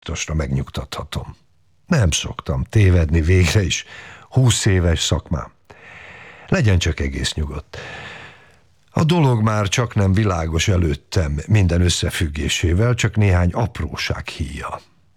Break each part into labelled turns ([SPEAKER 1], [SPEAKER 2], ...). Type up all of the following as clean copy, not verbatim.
[SPEAKER 1] biztosra megnyugtathatom. Nem szoktam tévedni végre is. 20 éves szakmám. Legyen csak egész nyugodt. A dolog már csak nem világos előttem minden összefüggésével, csak néhány apróság híja.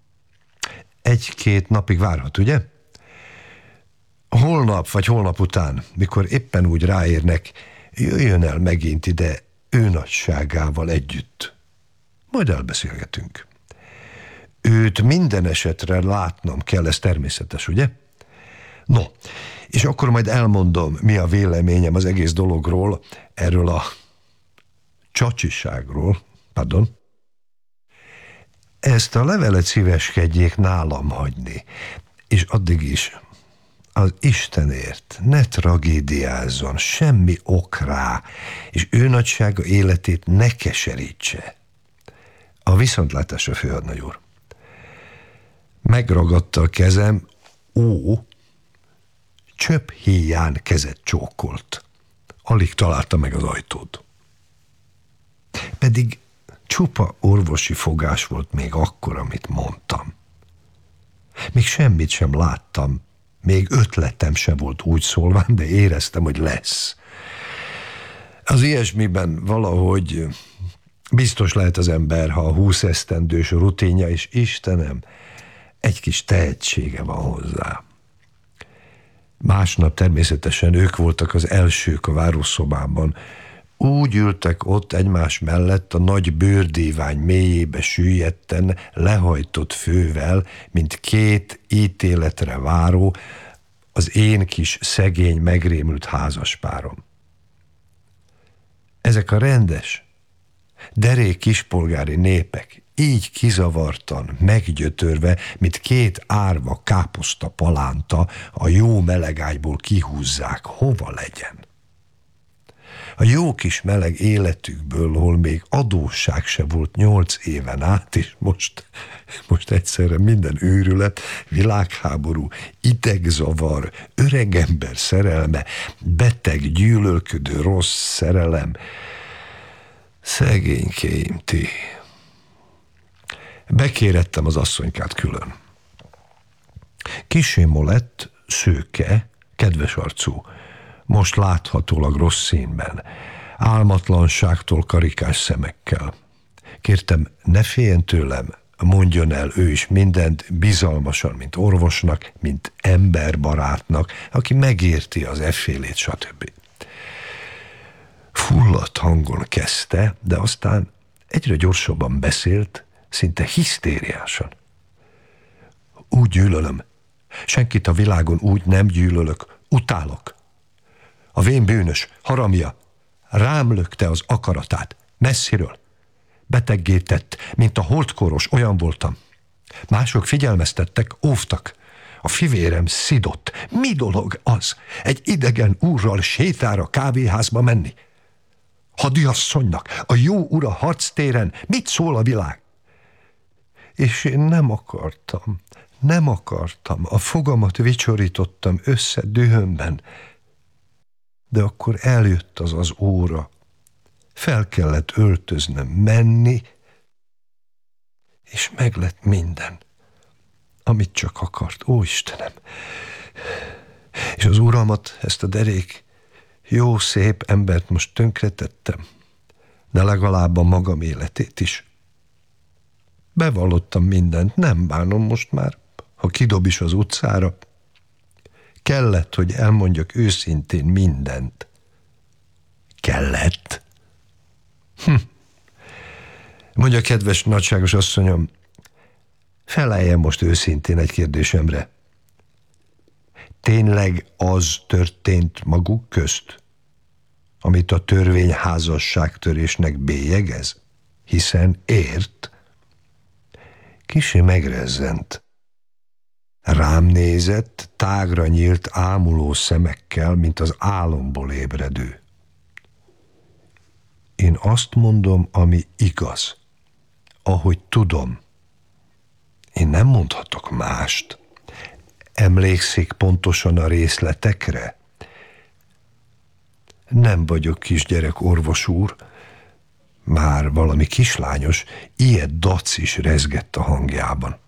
[SPEAKER 1] 1-2 napig várhat, ugye? Holnap vagy holnap után, mikor éppen úgy ráérnek, jöjjön el megint ide ő nagyságával együtt. Majd elbeszélgetünk. Őt minden esetre látnom kell, ez természetes, ugye? No, és akkor majd elmondom, mi a véleményem az egész dologról, erről a csacsiságról, pardon. Ezt a levelet szíveskedjék nálam hagyni, és addig is az Istenért ne tragédiázzon, semmi ok rá, és ő nagysága életét ne keserítse. A viszontlátásra, főhadnagy úr. Megragadta a kezem, csöpp híján kezet csókolt. Alig találta meg az ajtót. Pedig csupa orvosi fogás volt még akkor, amit mondtam. Még semmit sem láttam, még ötletem sem volt úgy szólván, de éreztem, hogy lesz. Az ilyesmiben valahogy biztos lehet az ember, ha a 20 esztendős rutinja, és Istenem, egy kis tehetsége van hozzá. Másnap természetesen ők voltak az elsők a várószobában. Úgy ültek ott egymás mellett a nagy bőrdívány mélyébe süllyedten, lehajtott fővel, mint 2 ítéletre váró, az én kis szegény, megrémült házaspárom. Ezek a rendes, derék kispolgári népek, így kizavartan, meggyötörve, mint 2 árva káposzta palánta a jó melegágyból kihúzzák, hova legyen. A jó kis meleg életükből, hol még adósság se volt 8 éven át, és most egyszerre minden őrület, világháború, idegzavar, öregember szerelme, beteg, gyűlölködő rossz szerelem. Szegénykéim ti. Bekérettem az asszonykát külön. Kissé molett, szőke, kedves arcú, most láthatólag rossz színben, álmatlanságtól karikás szemekkel. Kértem, ne féljen tőlem, mondjon el ő is mindent bizalmasan, mint orvosnak, mint emberbarátnak, aki megérti az effélét, stb. Fulladt hangon kezdte, de aztán egyre gyorsabban beszélt, szinte hisztériásan. Úgy gyűlölöm. Senkit a világon úgy nem gyűlölök. Utálok. A vén bűnös, haramja, rám lökte az akaratát, messziről. Beteggé tett, mint a holdkoros, olyan voltam. Mások figyelmeztettek, óvtak. A fivérem szidott. Mi dolog az, egy idegen úrral sétára kávéházba menni? Hadiasszonynak, a jó ura harctéren, mit szól a világ? És én nem akartam, a fogamat vicsorítottam össze dühömben. De akkor eljött az óra. Fel kellett öltöznöm, menni, és meglett minden, amit csak akart. Ó, Istenem! És az uramat, ezt a derék, jó, szép embert most tönkretettem, de legalább a magam életét is. Bevallottam mindent, nem bánom most már, ha kidob is az utcára. Kellett, hogy elmondjak őszintén mindent. Kellett. Mondja, kedves nagyságos asszonyom, feleljen most őszintén egy kérdésemre. Tényleg az történt maguk közt, amit a törvény házasságtörésnek bélyegez? Hiszen ért. Kissé megrezzent. Rám nézett, tágra nyílt, ámuló szemekkel, mint az álomból ébredő. Én azt mondom, ami igaz, ahogy tudom. Én nem mondhatok mást. Emlékszik pontosan a részletekre? Nem vagyok kisgyerek, orvos úr. Már valami kislányos, ilyet dac is rezgett a hangjában.